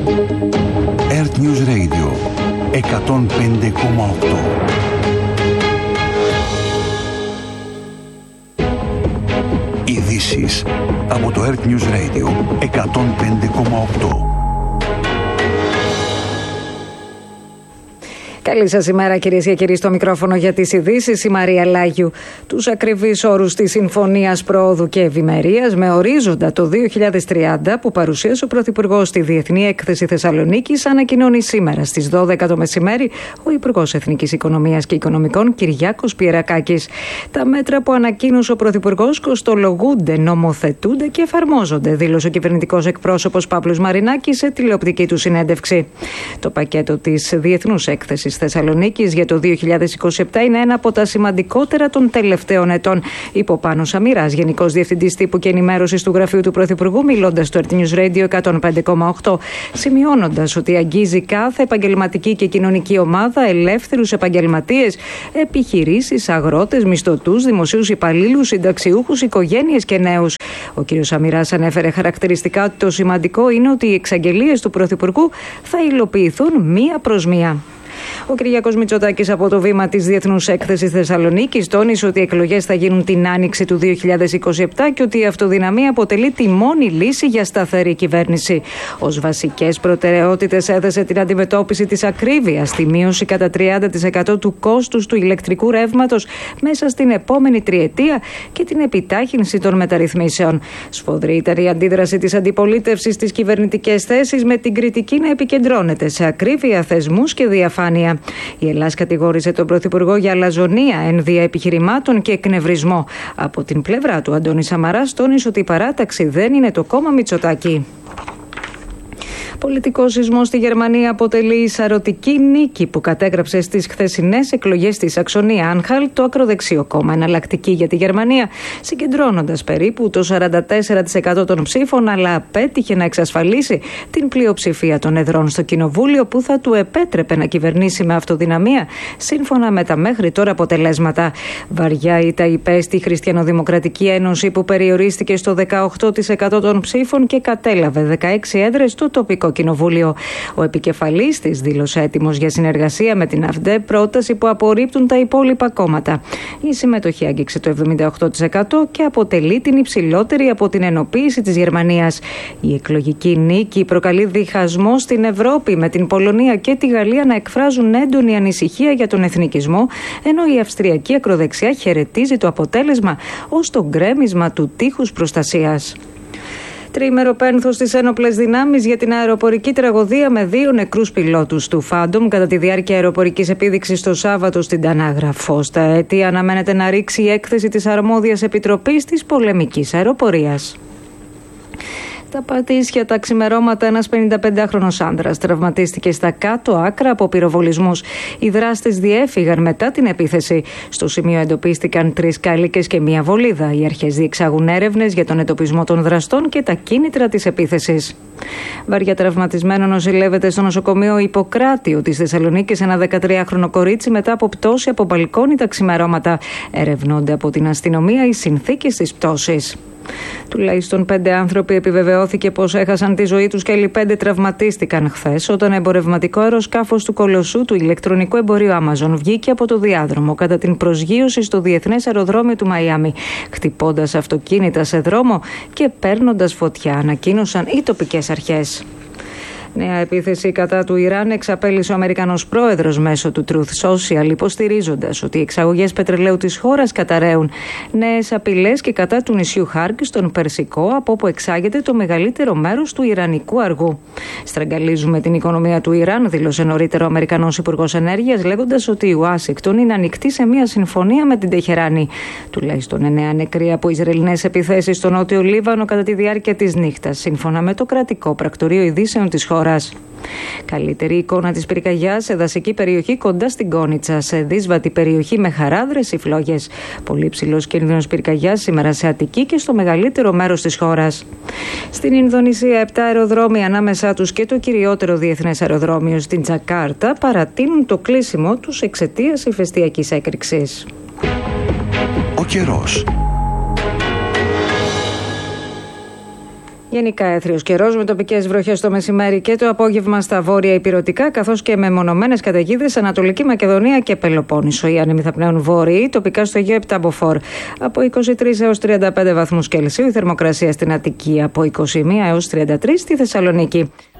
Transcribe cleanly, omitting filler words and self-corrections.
Earth News Radio 105,8. Ειδήσεις από το Earth News Radio 105,8. Καλή σας ημέρα, κυρίες και κύριοι, στο μικρόφωνο για τις ειδήσεις η Μαρία Λάγιου. Τους ακριβείς όρους της Συμφωνίας Προόδου και Ευημερίας με ορίζοντα το 2030 που παρουσίασε ο Πρωθυπουργός στη Διεθνή Έκθεση Θεσσαλονίκης ανακοινώνει σήμερα στις 12 το μεσημέρι ο Υπουργός Εθνικής Οικονομίας και Οικονομικών Κυριάκος Πιερακάκης. Τα μέτρα που ανακοίνωσε ο Πρωθυπουργός κοστολογούνται, νομοθετούνται και εφαρμόζονται, δήλωσε ο κυβερνητικός εκπρόσωπος Παύλος Μαρινάκης σε τηλεοπτική του συνέντευξη. Το πακέτο της Διεθνούς Έκθεσης Θεσσαλονίκης για το 2027 είναι ένα από τα σημαντικότερα των τελευταίων ετών, είπε ο Πάνος Σαμυράς, Γενικός Διευθυντής Τύπου και Ενημέρωσης του Γραφείου του Πρωθυπουργού, μιλώντας στο Earth News Radio 105,8, σημειώνοντας ότι αγγίζει κάθε επαγγελματική και κοινωνική ομάδα, ελεύθερους επαγγελματίες, επιχειρήσεις, αγρότες, μισθωτούς, δημοσίους υπαλλήλους, συνταξιούχους, οικογένειες και νέους. Ο κ. Σαμυράς ανέφερε χαρακτηριστικά ότι το σημαντικό είναι ότι οι εξαγγελίες του Πρωθυπουργού θα υλοποιηθούν μία προς μία. Ο Κυριάκος Μητσοτάκης από το βήμα της Διεθνούς Έκθεσης Θεσσαλονίκης τόνισε ότι οι εκλογές θα γίνουν την άνοιξη του 2027 και ότι η αυτοδυναμία αποτελεί τη μόνη λύση για σταθερή κυβέρνηση. Ως βασικές προτεραιότητες έθεσε την αντιμετώπιση της ακρίβειας, τη μείωση κατά 30% του κόστους του ηλεκτρικού ρεύματος μέσα στην επόμενη τριετία και την επιτάχυνση των μεταρρυθμίσεων. Σφοδρή ήταν η αντίδραση της αντιπολίτευσης στις κυβερνητικές θέσεις, με την κριτική να επικεντρώνεται σε ακρίβεια, θεσμούς και διαφάνεια. Η Ελλάδα κατηγόρησε τον Πρωθυπουργό για αλαζονία, ένδυα επιχειρημάτων και εκνευρισμό. Από την πλευρά του, Αντώνης Σαμαράς τόνισε ότι η παράταξη δεν είναι το κόμμα Μητσοτάκη. Πολιτικό σεισμό στη Γερμανία αποτελεί η σαρωτική νίκη που κατέγραψε στις χθεσινές εκλογές στη Σαξονία Άνχαλτ το ακροδεξιό κόμμα Εναλλακτική για τη Γερμανία, συγκεντρώνοντας περίπου το 44% των ψήφων, αλλά απέτυχε να εξασφαλίσει την πλειοψηφία των εδρών στο Κοινοβούλιο που θα του επέτρεπε να κυβερνήσει με αυτοδυναμία, σύμφωνα με τα μέχρι τώρα αποτελέσματα. Βαριά ήττα υπέστη η Χριστιανοδημοκρατική Ένωση που περιορίστηκε στο 18% των ψήφων και κατέλαβε 16 έδρες στο τοπικό Κοινοβούλιο. Ο επικεφαλής της δήλωσε έτοιμος για συνεργασία με την ΑΦΔΕ, πρόταση που απορρίπτουν τα υπόλοιπα κόμματα. Η συμμετοχή άγγιξε το 78% και αποτελεί την υψηλότερη από την ενοποίηση της Γερμανίας. Η εκλογική νίκη προκαλεί διχασμό στην Ευρώπη, με την Πολωνία και τη Γαλλία να εκφράζουν έντονη ανησυχία για τον εθνικισμό, ενώ η αυστριακή ακροδεξιά χαιρετίζει το αποτέλεσμα ως το γκρέμισμα του τείχους προστασίας. Τριήμερο πένθος στις ένοπλες δυνάμεις για την αεροπορική τραγωδία με 2 νεκρούς πιλότους του Φάντομ κατά τη διάρκεια αεροπορικής επίδειξης το Σάββατο στην Τανάγρα. Φως τα αίτια αναμένεται να ρίξει η έκθεση της αρμόδιας επιτροπής της πολεμικής αεροπορίας. Τα πατήσια τα ξημερώματα, ένας 55χρονος άνδρας τραυματίστηκε στα κάτω άκρα από πυροβολισμούς. Οι δράστες διέφυγαν μετά την επίθεση. Στο σημείο εντοπίστηκαν 3 κάλικες και 1 βολίδα. Οι αρχές διεξάγουν έρευνες για τον εντοπισμό των δραστών και τα κίνητρα της επίθεσης. Βαριά τραυματισμένο νοσηλεύεται στο νοσοκομείο Ιπποκράτειου της Θεσσαλονίκης ένα 13χρονο κορίτσι μετά από πτώση από μπαλκόνι τα ξημερώματα. Ερευνώνται από την αστυνομία οι συνθήκες της πτώσης. Τουλάχιστον 5 άνθρωποι επιβεβαιώθηκε πως έχασαν τη ζωή τους και άλλοι 5 τραυματίστηκαν χθες όταν εμπορευματικό αεροσκάφος του κολοσσού του ηλεκτρονικού εμπορίου Amazon βγήκε από το διάδρομο κατά την προσγείωση στο Διεθνές Αεροδρόμιο του Μαϊάμι, χτυπώντας αυτοκίνητα σε δρόμο και παίρνοντας φωτιά, ανακοίνωσαν οι τοπικές αρχές. Νέα επίθεση κατά του Ιράν εξαπέλυσε ο Αμερικανός πρόεδρος μέσω του Truth Social, υποστηρίζοντας ότι οι εξαγωγές πετρελαίου της χώρας καταραίουν. Νέες απειλές και κατά του νησιού Χάρκ στον Περσικό, από όπου εξάγεται το μεγαλύτερο μέρος του ιρανικού αργού. Στραγγαλίζουμε την οικονομία του Ιράν, δήλωσε νωρίτερα ο Αμερικανός Υπουργός Ενέργειας, λέγοντας ότι η Ουάσιγκτον είναι ανοιχτή σε μια συμφωνία με την Τεχεράνη. Τουλάχιστον 9 νεκροί από Ισραηλινές επιθέσεις στο νότιο Λίβανο κατά τη διάρκεια της νύχτας, σύμφωνα με το κρατικό πρακτορείο ειδήσεων της χώρας. Καλύτερη εικόνα της πυρκαγιάς σε δασική περιοχή κοντά στην Κόνιτσα, σε δύσβατη περιοχή με χαράδρες ή φλόγες. Πολύ ψηλός κίνδυνος πυρκαγιάς σήμερα σε Αττική και στο μεγαλύτερο μέρος της χώρας. Στην Ινδονησία, 7 αεροδρόμια, ανάμεσά τους και το κυριότερο διεθνές αεροδρόμιο στην Τζακάρτα, παρατείνουν το κλείσιμο τους εξαιτίας ηφαιστειακής έκρηξης. Ο καιρός. Γενικά έθριος καιρός με τοπικές βροχές το μεσημέρι και το απόγευμα στα βόρεια ηπειρωτικά, καθώς και με μονομένες καταιγίδες Ανατολική Μακεδονία και Πελοπόννησο. Οι άνεμοι θα πνέουν βόρειοι, τοπικά στο Αιγαίο 7 μποφόρ. Από 23 έως 35 βαθμούς Κελσίου, η θερμοκρασία στην Αττική από 21 έως 33 στη Θεσσαλονίκη.